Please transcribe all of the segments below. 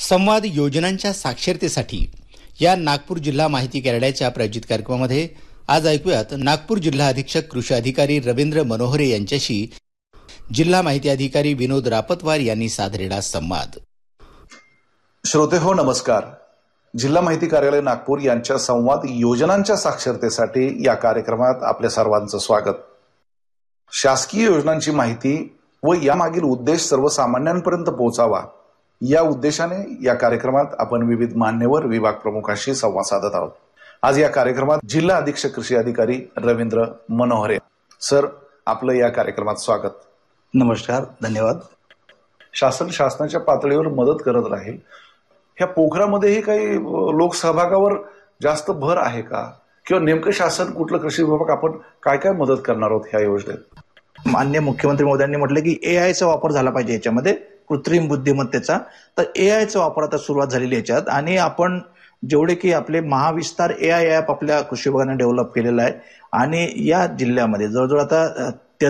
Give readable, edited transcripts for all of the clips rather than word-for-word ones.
संवाद योजनांच्या साक्षरतेसाठी या नागपूर जिल्हा माहिती कार्यालयाच्या प्रायोजित कार्यक्रमामध्ये आज ऐकूयात नागपूर जिल्हा अधीक्षक कृषी अधिकारी रवींद्र मनोहरे यांच्याशी जिल्हा माहिती अधिकारी विनोद रापतवार यांनी साधलेला संवाद. श्रोते हो, नमस्कार. जिल्हा माहिती कार्यालय नागपूर यांच्या संवाद योजनांच्या साक्षरतेसाठी या कार्यक्रमात आपल्या सर्वांचं स्वागत. शासकीय योजनांची माहिती व यामागील उद्देश सर्वसामान्यांपर्यंत पोहोचावा या उद्देशाने या कार्यक्रमात आपण विविध मान्यवर विभाग प्रमुखांशी संवाद साधत आहोत. आज या कार्यक्रमात जिल्हा अधीक्षक कृषी अधिकारी रवींद्र मनोहरे सर, आपलं या कार्यक्रमात स्वागत. नमस्कार, धन्यवाद. शासनाच्या पातळीवर मदत करत राहील. ह्या पोखरामध्येही काही लोकसहभागावर जास्त भर आहे का, किंवा नेमकं शासन कुठलं कृषी विभाग आपण काय काय मदत करणार आहोत ह्या योजनेत? माननीय मुख्यमंत्री महोदयांनी म्हटलं की एआयचा वापर झाला पाहिजे याच्यामध्ये, कृत्रिम बुद्धिमत्तेचा. तर एआयचा वापर आता सुरुवात झालेली याच्यात, आणि आपण जेवढे की आपले महाविस्तार एआय ॲप आपल्या कृषी विभागाने डेव्हलप केलेलं आहे. आणि या जिल्ह्यामध्ये जवळजवळ आता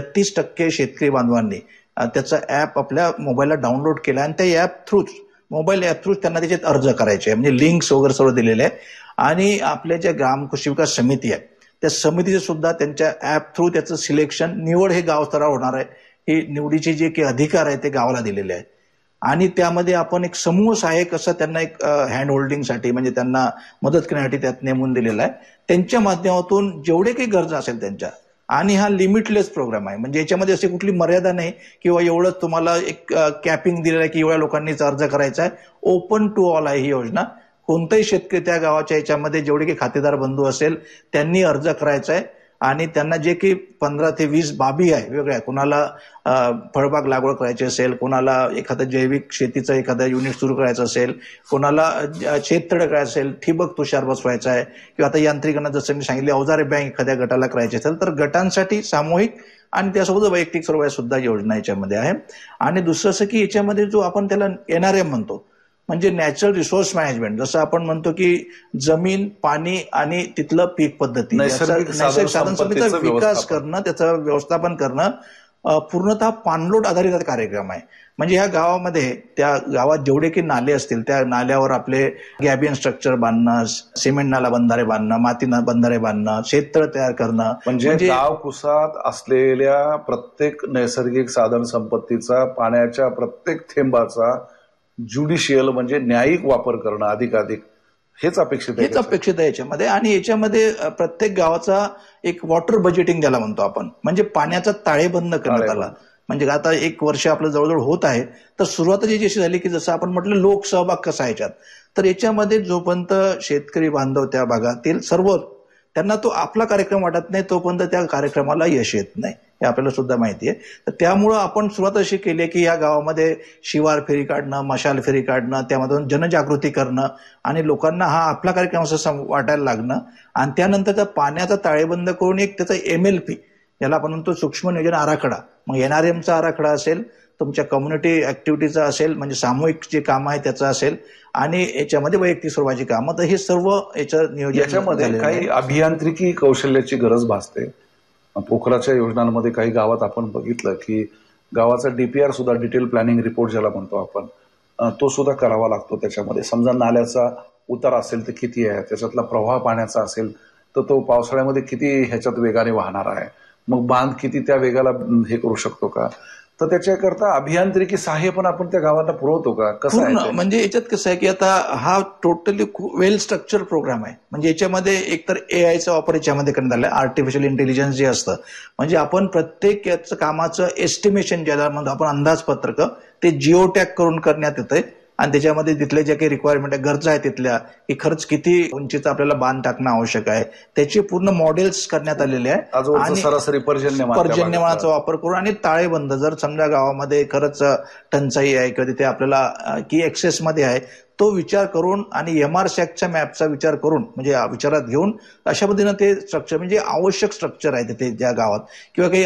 33% शेतकरी बांधवांनी त्याचा ॲप आपल्या मोबाईलला डाउनलोड केला, आणि त्या ॲप थ्रूच, मोबाईल ॲप थ्रूच त्यांना त्याच्यात अर्ज करायचे आहे. म्हणजे लिंक्स वगैरे सर्व दिलेले आहे. आणि आपल्या ज्या ग्राम कृषी विकास समिती आहे त्या समितीचे सुद्धा त्यांच्या ॲप थ्रू त्याचं सिलेक्शन, निवड हे गाव स्तरावर होणार आहे. ही निवडीचे जे काही अधिकार आहे ते गावाला दिलेले आहे. आणि त्यामध्ये आपण एक समूह सहाय्यक असं त्यांना एक हँड होल्डिंगसाठी, म्हणजे त्यांना मदत करण्यासाठी त्यात नेमून दिलेला आहे. त्यांच्या माध्यमातून जेवढे काही गरजा असेल त्यांच्या, आणि हा लिमिटलेस प्रोग्राम आहे. म्हणजे याच्यामध्ये अशी कुठली मर्यादा नाही किंवा एवढंच तुम्हाला एक कॅपिंग दिलेलं आहे की एवढ्या लोकांनीच अर्ज करायचा आहे. ओपन टू ऑल आहे ही योजना. कोणताही शेतकरी त्या गावाच्या याच्यामध्ये जेवढे काही खातेदार बंधू असेल त्यांनी अर्ज करायचा आहे. आणि त्यांना जे काही 15 ते 20 बाबी आहे वेगळ्या, कोणाला फळबाग लागवड करायची असेल, कोणाला एखादं जैविक शेतीचं एखादं युनिट सुरू करायचं असेल, कोणाला शेततळे करायचं असेल, ठिबक तुषार बसवायचा आहे, किंवा आता यांत्रिकरण जसं मी सांगितले अवजारे बँक एखाद्या गटाला करायची असेल, तर गटांसाठी सामूहिक आणि त्यासोबत वैयक्तिक सर्व सुद्धा योजना याच्यामध्ये आहे. आणि दुसरं असं की याच्यामध्ये जो आपण त्याला NRM म्हणतो, म्हणजे नॅचरल रिसोर्स मॅनेजमेंट, जसं आपण म्हणतो की जमीन, पाणी आणि तिथलं पीक पद्धती, नैसर्गिक साधन संपत्तीचा विकास करणं, त्याचं व्यवस्थापन करणं, पूर्णतः पाणलोट आधारित कार्यक्रम आहे. म्हणजे ह्या गावामध्ये, त्या गावात जेवढे की नाले असतील त्या नाल्यावर आपले गॅबियन स्ट्रक्चर बांधणं, सिमेंट नाला बंधारे बांधणं, माती बंधारे बांधणं, शेततळ तयार करणं, म्हणजे गाव कुसात असलेल्या प्रत्येक नैसर्गिक साधन संपत्तीचा, पाण्याच्या प्रत्येक थेंबाचा ज्युडिशियल म्हणजे न्यायिक वापर करणं अधिकाधिक, हेच अपेक्षित आहे याच्यामध्ये. आणि याच्यामध्ये प्रत्येक गावाचा एक वॉटर बजेटिंग ज्याला म्हणतो आपण, म्हणजे पाण्याचा ताळेबंद करण्यात आला. म्हणजे आता 1 वर्ष आपलं जवळजवळ होत आहे. तर सुरुवात जी अशी झाली की जसं आपण म्हटलं लोकसहभाग कसा याच्यात, तर याच्यामध्ये जोपर्यंत शेतकरी बांधव त्या भागातील सर्व त्यांना तो आपला कार्यक्रम वाटत नाही तोपर्यंत त्या कार्यक्रमाला यश येत नाही, हे आपल्याला सुद्धा माहिती आहे. तर त्यामुळं आपण सुरुवात अशी केली आहे की या गावामध्ये शिवार फेरी काढणं, मशाल फेरी काढणं, त्यामधून जनजागृती करणं, आणि लोकांना हा आपला कार्यक्रम असं वाटायला लागणं. आणि त्यानंतर त्या पाण्याचा ताळेबंद करून एक त्याचा MLP, ज्याला आपण म्हणतो सूक्ष्म नियोजन आराखडा, मग NRMचा आराखडा असेल, तुमच्या कम्युनिटी ऍक्टिव्हिटीचा असेल, म्हणजे सामूहिक जे काम आहे त्याचं असेल, आणि याच्यामध्ये वैयक्तिक स्वरूपाची कामं, तर हे सर्व याचं नियोजन. याच्यामध्ये काही अभियांत्रिकी कौशल्याची गरज भासते. पोखराच्या योजनांमध्ये काही गावात आपण बघितलं की गावाचा DPR सुद्धा, डिटेल प्लॅनिंग रिपोर्ट ज्याला म्हणतो आपण, तो सुद्धा करावा लागतो. त्याच्यामध्ये समजा नाल्याचा उतार असेल तर किती आहे, त्याच्यातला प्रवाह पाण्याचा असेल तर तो पावसाळ्यामध्ये किती ह्याच्यात वेगाने वाहणार आहे, मग बांध किती त्या वेगाला हे करू शकतो का, तर त्याच्याकरता अभियांत्रिकी सहाय्य पण आपण त्या गावाला पुरवतो का, कसं आहे? म्हणजे याच्यात कसं आहे की आता हा टोटली वेल स्ट्रक्चर प्रोग्राम आहे. म्हणजे याच्यामध्ये एकतर AIचा वापर याच्यामध्ये करण्यात आला, आर्टिफिशियल इंटेलिजन्स जे असतं, म्हणजे आपण प्रत्येक याचं कामाचं एस्टिमेशन ज्याला म्हणतो आपण अंदाजपत्रक, ते जिओ टॅग करून करण्यात येतंय. आणि त्याच्यामध्ये तिथले जे काही रिक्वायरमेंट आहे, गरजा आहे तिथल्या, की खर्च किती उंचीचा आपल्याला बांध टाकणं आवश्यक आहे, त्याचे पूर्ण मॉडेल्स करण्यात आलेले आहे. आणि सरासरी पर्जन्यमानाचा वापर करून, आणि ताळेबंद, जर समजा गावामध्ये खरंच टंचाई आहे किंवा तिथे आपल्याला की एक्सेसमध्ये आहे, तो विचार करून आणि MRSACच्या मॅपचा विचार करून, म्हणजे विचारात घेऊन अशा पद्धतीनं ते स्ट्रक्चर, म्हणजे आवश्यक स्ट्रक्चर आहे तिथे ज्या गावात, किंवा काही